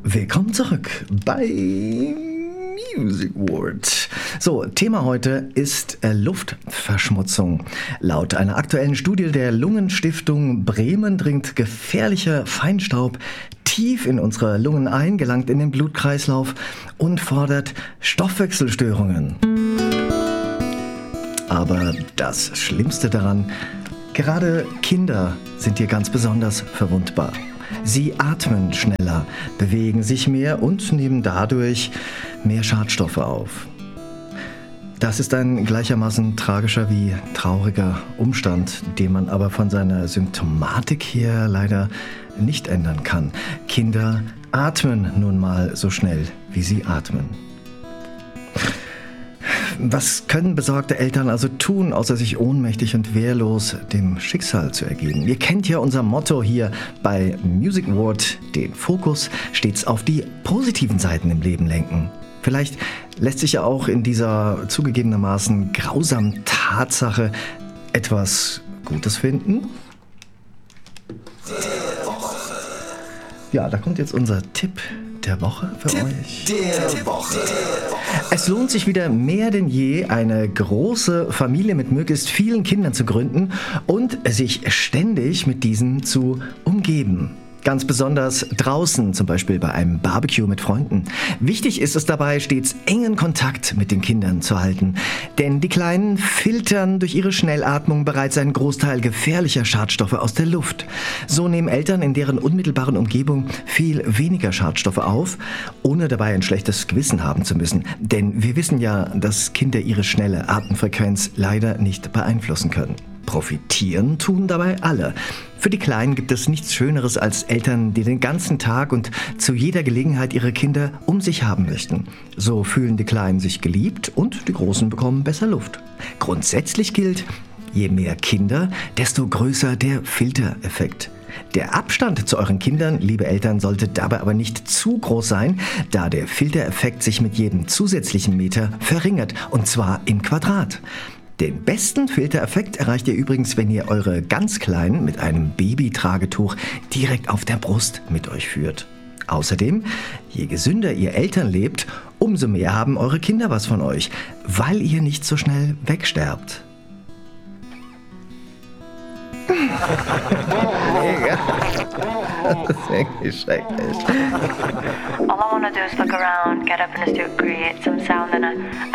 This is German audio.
Willkommen zurück bei Music Word. So, Thema heute ist Luftverschmutzung. Laut einer aktuellen Studie der Lungenstiftung Bremen dringt gefährlicher Feinstaub tief in unsere Lungen ein, gelangt in den Blutkreislauf und fordert Stoffwechselstörungen. Aber das Schlimmste daran, gerade Kinder sind hier ganz besonders verwundbar. Sie atmen schneller, bewegen sich mehr und nehmen dadurch mehr Schadstoffe auf. Das ist ein gleichermaßen tragischer wie trauriger Umstand, den man aber von seiner Symptomatik her leider nicht ändern kann. Kinder atmen nun mal so schnell, wie sie atmen. Was können besorgte Eltern also tun, außer sich ohnmächtig und wehrlos dem Schicksal zu ergeben? Ihr kennt ja unser Motto hier bei Music Word, den Fokus stets auf die positiven Seiten im Leben lenken. Vielleicht lässt sich ja auch in dieser zugegebenermaßen grausamen Tatsache etwas Gutes finden. Ja, da kommt jetzt unser Tipp der Woche für euch. Der Woche. Es lohnt sich wieder mehr denn je, eine große Familie mit möglichst vielen Kindern zu gründen und sich ständig mit diesen zu umgeben. Ganz besonders draußen, zum Beispiel bei einem Barbecue mit Freunden. Wichtig ist es dabei, stets engen Kontakt mit den Kindern zu halten. Denn die Kleinen filtern durch ihre Schnellatmung bereits einen Großteil gefährlicher Schadstoffe aus der Luft. So nehmen Eltern in deren unmittelbaren Umgebung viel weniger Schadstoffe auf, ohne dabei ein schlechtes Gewissen haben zu müssen. Denn wir wissen ja, dass Kinder ihre schnelle Atemfrequenz leider nicht beeinflussen können. Profitieren tun dabei alle. Für die Kleinen gibt es nichts Schöneres als Eltern, die den ganzen Tag und zu jeder Gelegenheit ihre Kinder um sich haben möchten. So fühlen die Kleinen sich geliebt und die Großen bekommen besser Luft. Grundsätzlich gilt, je mehr Kinder, desto größer der Filtereffekt. Der Abstand zu euren Kindern, liebe Eltern, sollte dabei aber nicht zu groß sein, da der Filtereffekt sich mit jedem zusätzlichen Meter verringert, und zwar im Quadrat. Den besten Filtereffekt erreicht ihr übrigens, wenn ihr eure ganz Kleinen mit einem Babytragetuch direkt auf der Brust mit euch führt. Außerdem, je gesünder ihr Eltern lebt, umso mehr haben eure Kinder was von euch, weil ihr nicht so schnell wegsterbt. Mega. Das ist irgendwie schrecklich. All I want to do is look around, get up in the studio, create some sound, and I